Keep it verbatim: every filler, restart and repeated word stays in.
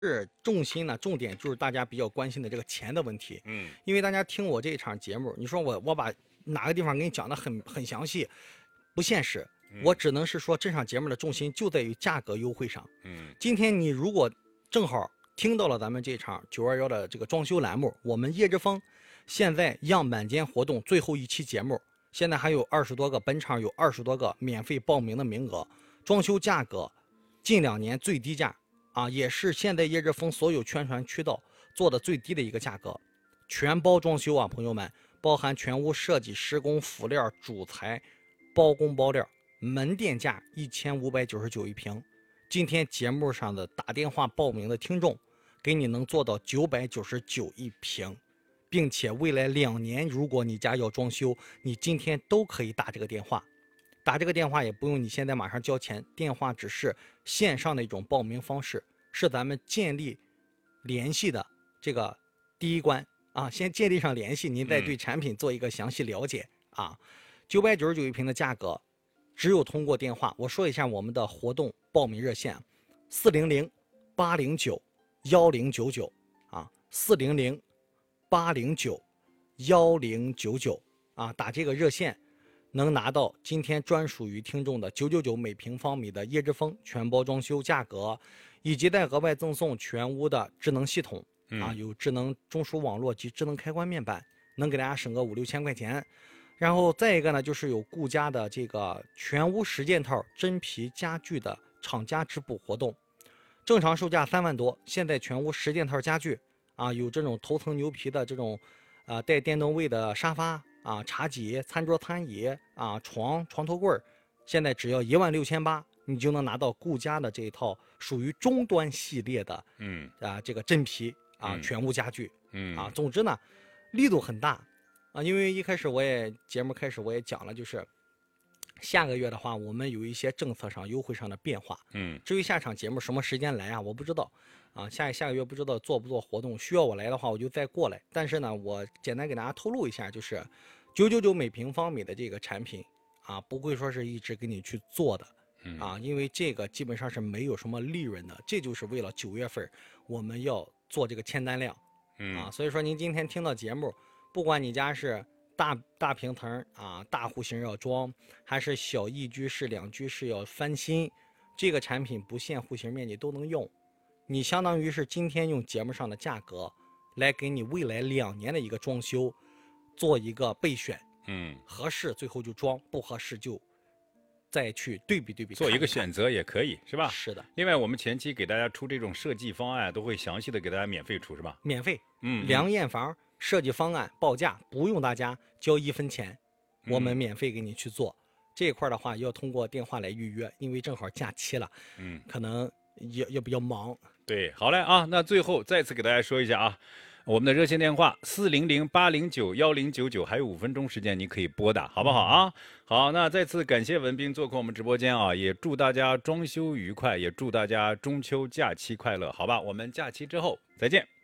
是重心呢，重点就是大家比较关心的这个钱的问题。 嗯， 因为大家听我这一场节目，你说我我把哪个地方给你讲的很很详细，不现实。 嗯、 我只能是说这场节目的重心就在于价格优惠上。 嗯， 今天你如果正好听到了咱们这场九二幺的这个装修栏目，我们叶之峰现在样板间活动最后一期节目，现在还有二十多个，本场有二十多个免费报名的名额，装修价格近两年最低价。啊，也是现在叶之峰所有宣传渠道做的最低的一个价格，全包装修啊，朋友们，包含全屋设计、施工、辅料、主材，包工包料，门店价一千五百九十九一平。今天节目上的打电话报名的听众，给你能做到九百九十九一平，并且未来两年，如果你家要装修，你今天都可以打这个电话。打这个电话也不用你现在马上交钱，电话只是线上的一种报名方式，是咱们建立联系的这个第一关啊，先建立上联系，您再对产品做一个详细了解、嗯、啊。九百九十九一平的价格，只有通过电话。我说一下我们的活动报名热线：四零零八零九幺零九九啊，四零零八零九幺零九九啊，打这个热线。能拿到今天专属于听众的九九九每平方米的叶之峰全包装修价格，以及再额外赠送全屋的智能系统、嗯、啊，有智能中枢网络及智能开关面板，能给大家省个五六千块钱。然后再一个呢，就是有顾家的这个全屋十件套真皮家具的厂家质补活动，正常售价三万多，现在全屋十件套家具啊，有这种头层牛皮的这种啊带电动位的沙发。啊，茶几、餐桌、餐椅啊，床、床头柜，现在只要一万六千八，你就能拿到顾家的这一套属于中端系列的，嗯啊，这个真皮啊，全屋家具，嗯啊，总之呢，力度很大啊，因为一开始我也节目开始我也讲了，就是下个月的话，我们有一些政策上优惠上的变化，嗯，至于下场节目什么时间来啊，我不知道。啊，下下个月不知道做不做活动，需要我来的话，我就再过来。但是呢，我简单给大家透露一下，就是九九九每平方米的这个产品啊，不会说是一直给你去做的啊，因为这个基本上是没有什么利润的，这就是为了九月份我们要做这个签单量啊。所以说您今天听到节目，不管你家是大大平层啊，大户型要装，还是小一居室、两居室要翻新，这个产品不限户型面积都能用。你相当于是今天用节目上的价格来给你未来两年的一个装修做一个备选，嗯，合适最后就装，不合适就再去对比对比， 做一个选择也可以，是吧？ 是的。 另外，我们前期给大家出这种设计方案，都会详细的给大家免费出，是吧？ 免费，嗯，梁艳房设计方案报价不用大家交一分钱，我们免费给你去做。嗯、这一块的话要通过电话来预约，因为正好假期了，嗯，可能也也比较忙。 对，好嘞啊，那最后再次给大家说一下啊，我们的热线电话四零零八零九幺零九九，还有五分钟时间，你可以拨打，好不好啊？嗯、好，那再次感谢文斌做客我们直播间啊，也祝大家装修愉快，也祝大家中秋假期快乐，好吧？我们假期之后再见。